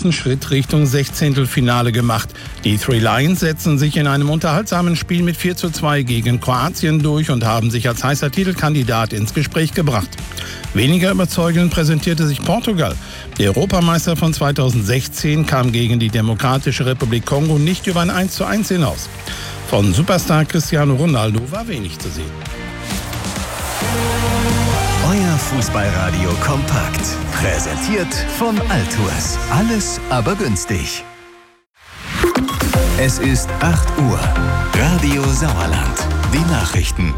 großen Schritt Richtung Sechzehntelfinale gemacht. Die Three Lions setzen sich in einem unterhaltsamen Spiel mit 4:2 gegen Kroatien durch und haben sich als heißer Titelkandidat ins Gespräch gebracht. Weniger überzeugend präsentierte sich Portugal. Der Europameister von 2016 kam gegen die Demokratische Republik Kongo nicht über ein 1:1 hinaus. Von Superstar Cristiano Ronaldo war wenig zu sehen. Euer Fußballradio kompakt. Präsentiert von Altours. Alles aber günstig. Es ist 8 Uhr. Radio Sauerland. Die Nachrichten.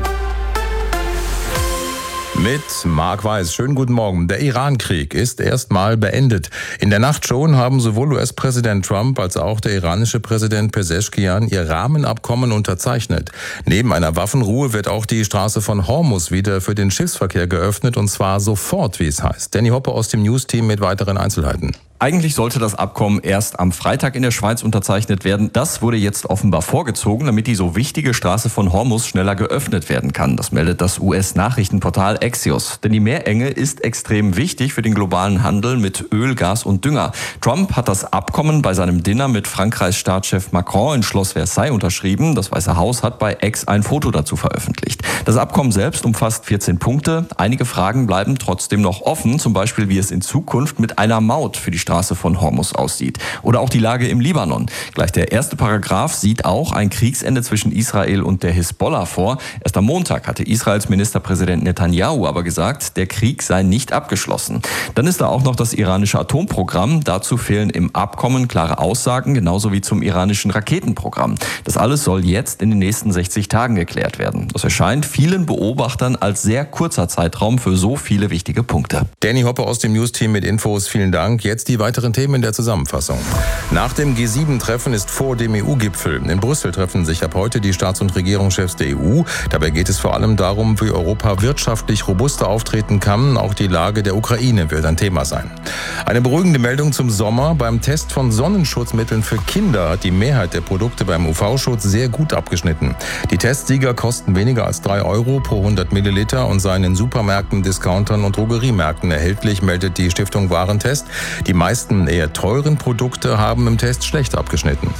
Mit Marc Weiß. Schönen guten Morgen. Der Iran-Krieg ist erstmal beendet. In der Nacht schon haben sowohl US-Präsident Trump als auch der iranische Präsident Pezeshkian ihr Rahmenabkommen unterzeichnet. Neben einer Waffenruhe wird auch die Straße von Hormuz wieder für den Schiffsverkehr geöffnet, und zwar sofort, wie es heißt. Danny Hoppe aus dem News-Team mit weiteren Einzelheiten. Eigentlich sollte das Abkommen erst am Freitag in der Schweiz unterzeichnet werden. Das wurde jetzt offenbar vorgezogen, damit die so wichtige Straße von Hormuz schneller geöffnet werden kann. Das meldet das US-Nachrichtenportal Axios. Denn die Meerenge ist extrem wichtig für den globalen Handel mit Öl, Gas und Dünger. Trump hat das Abkommen bei seinem Dinner mit Frankreichs Staatschef Macron in Schloss Versailles unterschrieben. Das Weiße Haus hat bei X ein Foto dazu veröffentlicht. Das Abkommen selbst umfasst 14 Punkte. Einige Fragen bleiben trotzdem noch offen, zum Beispiel wie es in Zukunft mit einer Maut für die Straße von Hormuz aussieht. Oder auch die Lage im Libanon. Gleich der erste Paragraph sieht auch ein Kriegsende zwischen Israel und der Hisbollah vor. Erst am Montag hatte Israels Ministerpräsident Netanyahu aber gesagt, der Krieg sei nicht abgeschlossen. Dann ist da auch noch das iranische Atomprogramm. Dazu fehlen im Abkommen klare Aussagen, genauso wie zum iranischen Raketenprogramm. Das alles soll jetzt in den nächsten 60 Tagen geklärt werden. Das erscheint vielen Beobachtern als sehr kurzer Zeitraum für so viele wichtige Punkte. Danny Hoppe aus dem News-Team mit Infos. Vielen Dank. Jetzt die weiteren Themen in der Zusammenfassung. Nach dem G7-Treffen ist vor dem EU-Gipfel. In Brüssel treffen sich ab heute die Staats- und Regierungschefs der EU. Dabei geht es vor allem darum, wie Europa wirtschaftlich robuster auftreten kann. Auch die Lage der Ukraine wird ein Thema sein. Eine beruhigende Meldung zum Sommer. Beim Test von Sonnenschutzmitteln für Kinder hat die Mehrheit der Produkte beim UV-Schutz sehr gut abgeschnitten. Die Testsieger kosten weniger als 3 Euro pro 100 Milliliter und seien in Supermärkten, Discountern und Drogeriemärkten erhältlich, meldet die Stiftung Warentest. Die meisten eher teuren Produkte haben im Test schlecht abgeschnitten.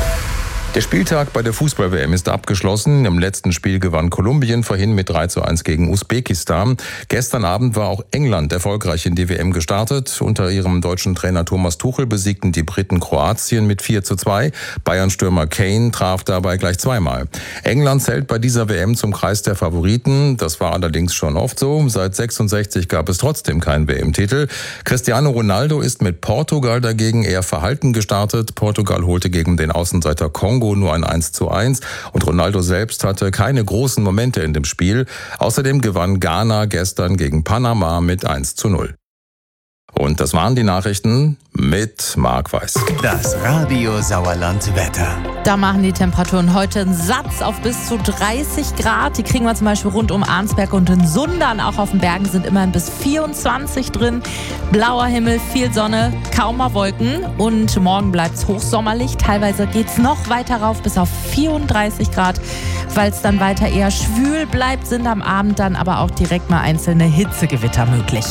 Der Spieltag bei der Fußball-WM ist abgeschlossen. Im letzten Spiel gewann Kolumbien vorhin mit 3:1 gegen Usbekistan. Gestern Abend war auch England erfolgreich in die WM gestartet. Unter ihrem deutschen Trainer Thomas Tuchel besiegten die Briten Kroatien mit 4:2. Bayern-Stürmer Kane traf dabei gleich zweimal. England zählt bei dieser WM zum Kreis der Favoriten. Das war allerdings schon oft so. Seit 66 gab es trotzdem keinen WM-Titel. Cristiano Ronaldo ist mit Portugal dagegen eher verhalten gestartet. Portugal holte gegen den Außenseiter Kongo nur ein 1:1 und Ronaldo selbst hatte keine großen Momente in dem Spiel. Außerdem gewann Ghana gestern gegen Panama mit 1:0. Und das waren die Nachrichten mit Marc Weiß. Das Radio Sauerland Wetter. Da machen die Temperaturen heute einen Satz auf bis zu 30 Grad. Die kriegen wir zum Beispiel rund um Arnsberg und in Sundern. Auch auf den Bergen sind immerhin bis 24 drin. Blauer Himmel, viel Sonne, kaum mal Wolken. Und morgen bleibt es hochsommerlich. Teilweise geht es noch weiter rauf bis auf 34 Grad. Weil es dann weiter eher schwül bleibt, sind am Abend dann aber auch direkt mal einzelne Hitzegewitter möglich.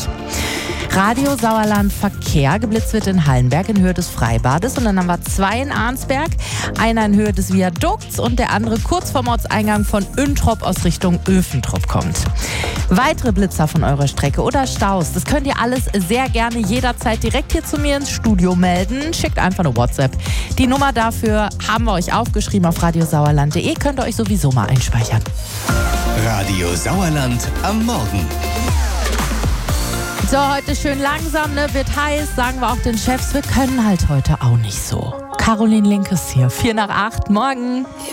Radio Sauerland Verkehr. Geblitzt wird in Hallenberg in Höhe des Freibades. Und dann haben wir 2 in Arnsberg. Einer in Höhe des Viadukts und der andere kurz vorm Ortseingang von Üntrop aus Richtung Öfentrop kommt. Weitere Blitzer von eurer Strecke oder Staus, das könnt ihr alles sehr gerne jederzeit direkt hier zu mir ins Studio melden. Schickt einfach eine WhatsApp. Die Nummer dafür haben wir euch aufgeschrieben auf radiosauerland.de. Könnt ihr euch sowieso mal einspeichern. Radio Sauerland am Morgen. So, heute schön langsam, ne? Wird heiß, sagen wir auch den Chefs. Wir können halt heute auch nicht so. Caroline Link ist hier, 7:45, morgen.